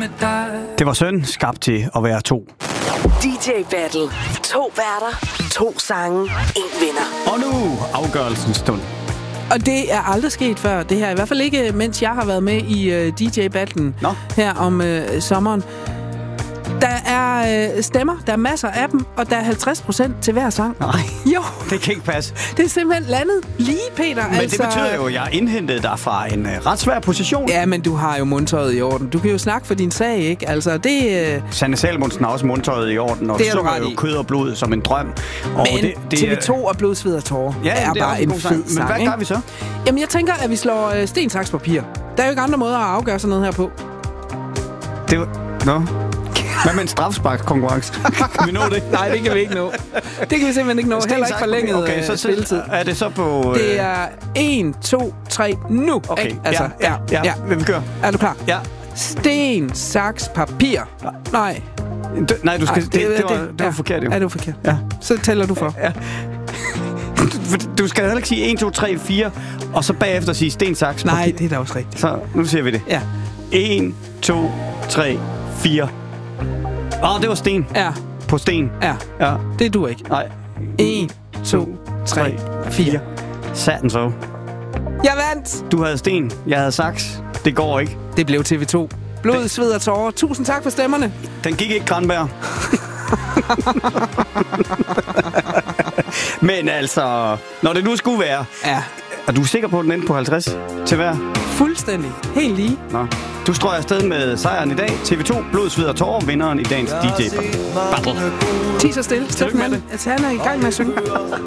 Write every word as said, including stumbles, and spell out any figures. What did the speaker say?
med dig. Det var synd, skabt til at være to. D J Battle. To værter, to sange, en vinder. Og nu afgørelsens stund. Og det er aldrig sket før. Det her i hvert fald ikke, mens jeg har været med i uh, D J-battlen her om uh, sommeren. Der er øh, stemmer, der er masser af dem, og der er halvtreds procent til hver sang. Nej, jo. Det kan ikke passe. Det er simpelthen landet lige, Peter. Men altså... det betyder jo, at jeg er indhentet dig fra en øh, ret svær position. Ja, men du har jo mundtøjet i orden. Du kan jo snakke for din sag, ikke? Altså, det... Øh... Sanne Salomonsen har også mundtøjet i orden, og det er så jo jo kød og blod som en drøm. Og men det, det, T V to og Blod, Sved og Tårer ja, er det er bare en, en fed sang. Men hvad ikke? gør vi så? Jamen, jeg tænker, at vi slår øh, sten, saks, papir. Der er jo ikke andre måder at afgøre sådan noget her på. Det var... Nå... Hvad med en strafsparkskonkurrence? Kan vi nå det? Nej, det kan vi ikke nå. Det kan vi simpelthen ikke nå. Sten, Heller ikke forlænget okay, så, spilletid. Er det så på... Øh... Det er en, to, tre, nu. Okay, ikke? Altså, ja, ja, ja, ja. Vil vi køre? Er du klar? Ja. Sten, saks, papir. Ja. Nej. Du, nej, du skal... Ej, det, det, det, var, det var ja. forkert, jo. Ja, det var forkert. Ja. Så tæller du for. Ja. Du skal heller ikke sige en, to, tre, fire, og så bagefter sige sten, saks, papir. Nej, det er da også rigtigt. Så nu siger vi det. Ja. en, to, tre, fire. Åh, oh, det var sten. Ja. På sten. Ja. Ja. Det du ikke. Nej. en, to, tre, fire. Satan så. Jeg vandt! Du havde sten, jeg havde saks. Det går ikke. Det blev T V to. Blod, det... sved og tårer. Tusind tak for stemmerne. Den gik ikke, Granberg. Men altså, når det nu skulle være... Ja. Er du sikker på, at den endte på halvtreds til hver? Fuldstændig. Helt lige. Nå. Du strøger afsted med sejren i dag. T V to, Blod, Sved og Tårer, vinderen i dagens D J Battle. Tig så stille. Steffen, han er i gang med at synge.